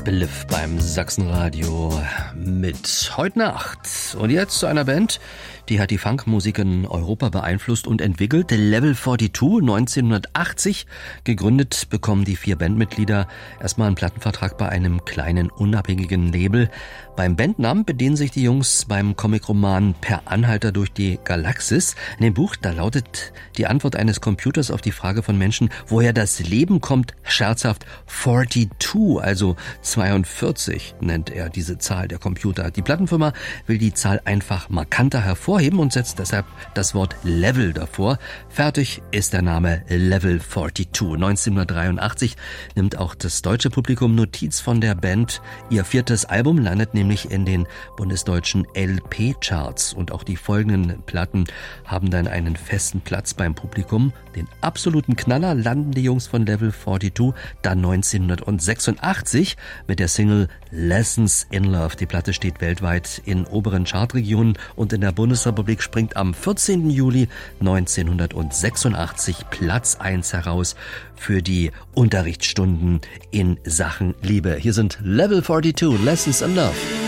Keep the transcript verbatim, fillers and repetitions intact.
Beliff beim Sachsenradio mit Heute Nacht. Und jetzt zu einer Band, die hat die Funkmusik in Europa beeinflusst und entwickelt. Level zweiundvierzig, neunzehnhundertachtzig. Gegründet bekommen die vier Bandmitglieder erstmal einen Plattenvertrag bei einem kleinen unabhängigen Label. Beim Bandnamen bedienen sich die Jungs beim Comicroman Per Anhalter durch die Galaxis. In dem Buch, da lautet die Antwort eines Computers auf die Frage von Menschen, woher das Leben kommt, scherzhaft zweiundvierzig, also zweiundvierzig nennt er diese Zahl der Computer. Die Plattenfirma will die Zahl einfach markanter hervorheben und setzt deshalb das Wort Level davor. Fertig ist der Name Level zweiundvierzig. neunzehnhundertdreiundachtzig nimmt auch das deutsche Publikum Notiz von der Band. Ihr viertes Album landet nämlich in den bundesdeutschen L P-Charts und auch die folgenden Platten haben dann einen festen Platz beim Publikum. Den absoluten Knaller landen die Jungs von Level zweiundvierzig dann neunzehnhundertsechsundachtzig mit der Single Lessons in Love. Die Platte steht weltweit in oberen Chartregionen und in der Bundesrepublik springt am vierzehnten Juli neunzehnhundertsechsundachtzig Platz eins heraus für die Unterrichtsstunden in Sachen Liebe. Hier sind Level zweiundvierzig, Lessons in Love.